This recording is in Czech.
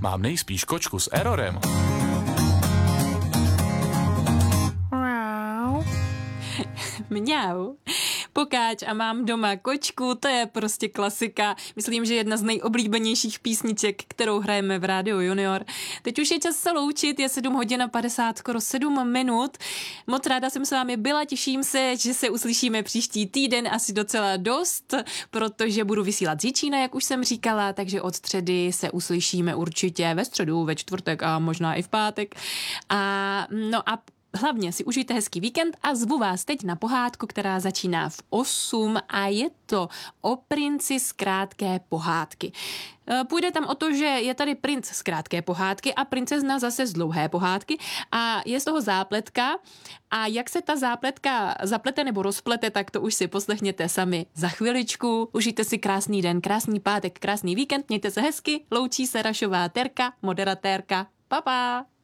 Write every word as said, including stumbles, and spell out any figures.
mám nejspíš kočku s errorem. Mňau. Pokáč a mám doma kočku, to je prostě klasika. Myslím, že jedna z nejoblíbenějších písniček, kterou hrajeme v Rádiu Junior. Teď už je čas se loučit, je sedm hodin a padesát, skoro sedm minut. Moc ráda jsem s vámi byla, těším se, že se uslyšíme příští týden, asi docela dost, protože budu vysílat z Jičína, jak už jsem říkala, takže od středy se uslyšíme určitě ve středu, ve čtvrtek a možná i v pátek. A no a hlavně si užijte hezký víkend a zvu vás teď na pohádku, která začíná v osm a je to o princi z krátké pohádky. Půjde tam o to, že je tady princ z krátké pohádky a princezna zase z dlouhé pohádky a je z toho zápletka a jak se ta zápletka zaplete nebo rozplete, tak to už si poslechněte sami za chviličku. Užijte si krásný den, krásný pátek, krásný víkend, mějte se hezky, loučí se Rašová Terka, moderatérka. Pa, pa.